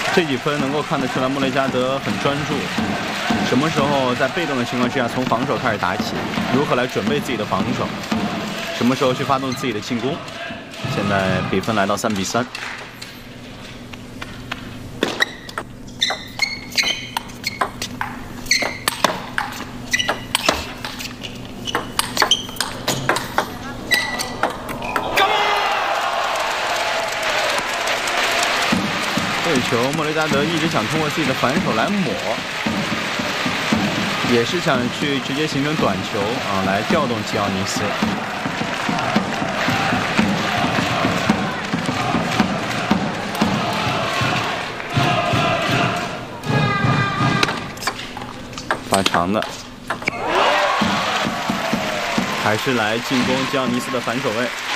这几分能够看得出来，穆雷加德很专注，什么时候在被动的情况之下从防守开始打起，如何来准备自己的防守，什么时候去发动自己的进攻。现在比分来到3比3。这球莫雷加德一直想通过自己的反手来抹，也是想去直接形成短球啊，来调动吉奥尼斯。发长的，还是来进攻吉奥尼斯的反手位。